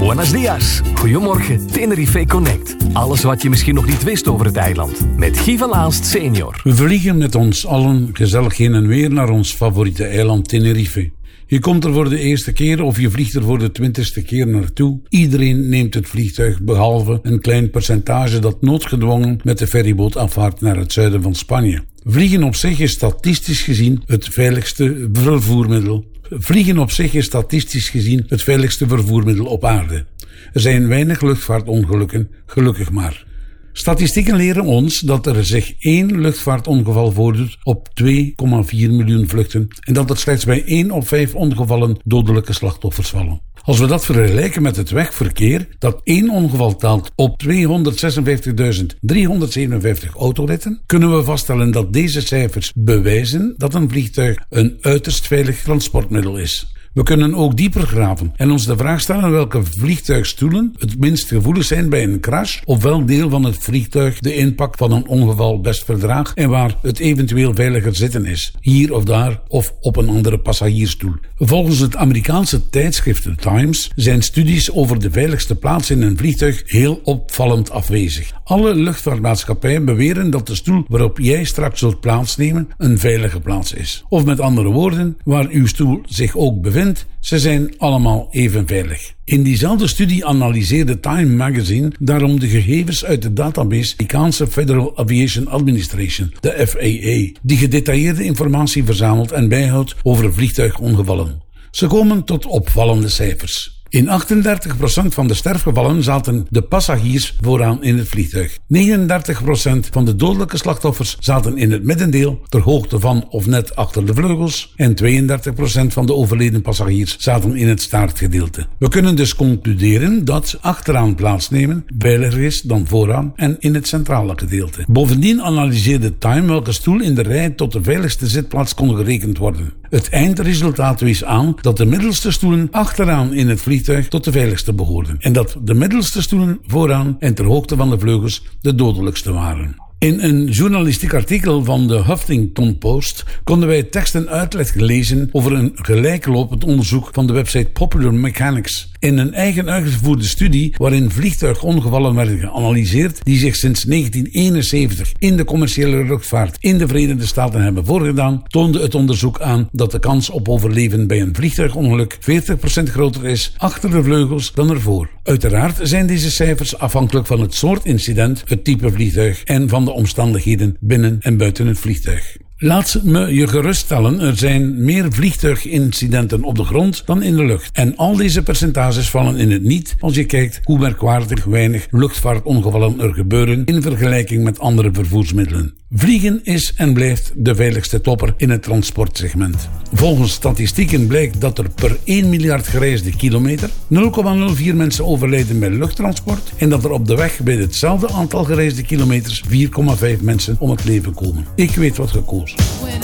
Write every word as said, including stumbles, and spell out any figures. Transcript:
Buenos dias. Goedemorgen, Tenerife Connect. Alles wat je misschien nog niet wist over het eiland. Met Guy van Aalst senior. We vliegen met ons allen gezellig heen en weer naar ons favoriete eiland Tenerife. Je komt er voor de eerste keer of je vliegt er voor de twintigste keer naartoe. Iedereen neemt het vliegtuig, behalve een klein percentage dat noodgedwongen met de ferryboot afvaart naar het zuiden van Spanje. Vliegen op zich is statistisch gezien het veiligste vervoermiddel. Vliegen op zich is statistisch gezien het veiligste vervoermiddel op aarde. Er zijn weinig luchtvaartongelukken, gelukkig maar. Statistieken leren ons dat er zich één luchtvaartongeval voordoet op twee komma vier miljoen vluchten en dat er slechts bij één op vijf ongevallen dodelijke slachtoffers vallen. Als we dat vergelijken met het wegverkeer, dat één ongeval telt op tweehonderdzesenvijftigduizend driehonderdzevenenvijftig autoritten, kunnen we vaststellen dat deze cijfers bewijzen dat een vliegtuig een uiterst veilig transportmiddel is. We kunnen ook dieper graven en ons de vraag stellen welke vliegtuigstoelen het minst gevoelig zijn bij een crash of welk deel van het vliegtuig de impact van een ongeval best verdraagt en waar het eventueel veiliger zitten is, hier of daar of op een andere passagiersstoel. Volgens het Amerikaanse tijdschrift The Times zijn studies over de veiligste plaats in een vliegtuig heel opvallend afwezig. Alle luchtvaartmaatschappijen beweren dat de stoel waarop jij straks zult plaatsnemen een veilige plaats is. Of met andere woorden, waar uw stoel zich ook bevindt, ze zijn allemaal even veilig. In diezelfde studie analyseerde Time Magazine daarom de gegevens uit de database Amerikaanse Federal Aviation Administration, de F A A, die gedetailleerde informatie verzamelt en bijhoudt over vliegtuigongevallen. Ze komen tot opvallende cijfers. In achtendertig procent van de sterfgevallen zaten de passagiers vooraan in het vliegtuig. negenendertig procent van de dodelijke slachtoffers zaten in het middendeel, ter hoogte van of net achter de vleugels. En tweeëndertig procent van de overleden passagiers zaten in het staartgedeelte. We kunnen dus concluderen dat achteraan plaatsnemen veiliger is dan vooraan en in het centrale gedeelte. Bovendien analyseerde Time welke stoel in de rij tot de veiligste zitplaats kon gerekend worden. Het eindresultaat wees aan dat de middelste stoelen achteraan in het vliegtuig tot de veiligste behoorden en dat de middelste stoelen vooraan en ter hoogte van de vleugels de dodelijkste waren. In een journalistiek artikel van de Huffington Post konden wij tekst en uitleg lezen over een gelijklopend onderzoek van de website Popular Mechanics. In een eigen uitgevoerde studie waarin vliegtuigongevallen werden geanalyseerd die zich sinds negentien eenenzeventig in de commerciële luchtvaart in de Verenigde Staten hebben voorgedaan, toonde het onderzoek aan dat de kans op overleven bij een vliegtuigongeluk veertig procent groter is achter de vleugels dan ervoor. Uiteraard zijn deze cijfers afhankelijk van het soort incident, het type vliegtuig en van de omstandigheden binnen en buiten het vliegtuig. Laat me je geruststellen, er zijn meer vliegtuigincidenten op de grond dan in de lucht. En al deze percentages vallen in het niet als je kijkt hoe merkwaardig weinig luchtvaartongevallen er gebeuren in vergelijking met andere vervoersmiddelen. Vliegen is en blijft de veiligste topper in het transportsegment. Volgens statistieken blijkt dat er per één miljard gereisde kilometer nul komma nul vier mensen overlijden bij luchttransport en dat er op de weg bij hetzelfde aantal gereisde kilometers vier komma vijf mensen om het leven komen. Ik weet wat gekozen.